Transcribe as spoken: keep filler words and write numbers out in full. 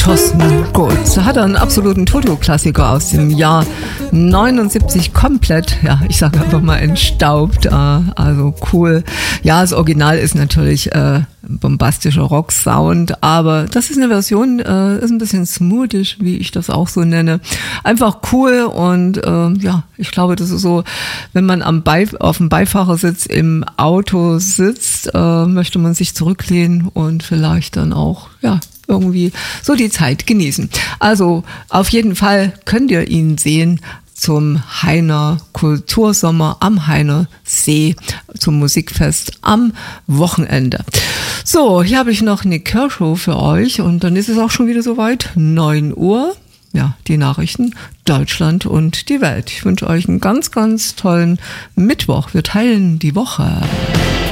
Thorsten Goltz. Da hat er einen absoluten Toto-Klassiker aus dem Jahr neunundsiebzig komplett, ja, ich sage einfach mal entstaubt, äh, also cool. Ja, das Original ist natürlich äh, bombastischer Rock-Sound, aber das ist eine Version, äh, ist ein bisschen smoothig, wie ich das auch so nenne. Einfach cool und äh, ja, ich glaube, das ist so, wenn man am Beif- auf dem Beifahrersitz im Auto sitzt, äh, möchte man sich zurücklehnen und vielleicht dann auch, ja, irgendwie so die Zeit genießen. Also auf jeden Fall könnt ihr ihn sehen zum Heiner Kultursommer am Heiner See, zum Musikfest am Wochenende. So, hier habe ich noch eine Kershow für euch und dann ist es auch schon wieder soweit, neun Uhr. Ja, die Nachrichten, Deutschland und die Welt. Ich wünsche euch einen ganz, ganz tollen Mittwoch. Wir teilen die Woche.